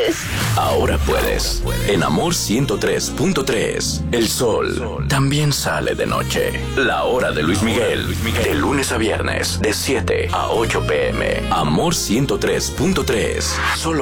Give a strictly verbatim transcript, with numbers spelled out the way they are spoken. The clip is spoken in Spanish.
Ahora puedes. En Amor ciento tres punto tres. El sol también sale de noche. La hora de Luis Miguel. De lunes a viernes, de siete a ocho pm. Amor ciento tres punto tres. Solo